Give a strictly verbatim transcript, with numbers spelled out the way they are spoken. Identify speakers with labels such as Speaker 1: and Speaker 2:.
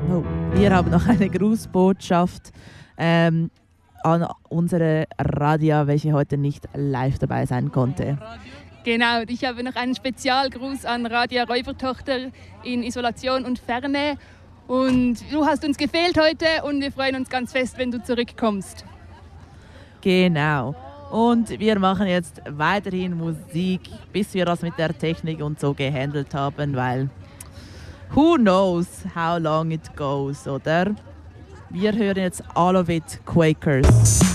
Speaker 1: Oh, wir haben noch eine Grußbotschaft ähm, an unsere Radia, welche heute nicht live dabei sein konnte.
Speaker 2: Genau, ich habe noch einen Spezialgruß an Radia Räubertochter in Isolation und Ferne. Und du hast uns gefehlt heute und wir freuen uns ganz fest, wenn du zurückkommst.
Speaker 1: Genau. Und wir machen jetzt weiterhin Musik, bis wir das mit der Technik und so gehandelt haben, weil who knows how long it goes, oder? Wir hören jetzt All of It Quakers.